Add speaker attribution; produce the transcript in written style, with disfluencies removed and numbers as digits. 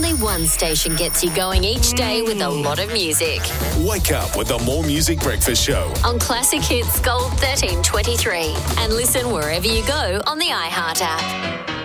Speaker 1: Only one station gets you going each day with a lot of music.
Speaker 2: Wake up with the More Music Breakfast Show
Speaker 1: on Classic Hits Gold 1323 and listen wherever you go on the iHeart app.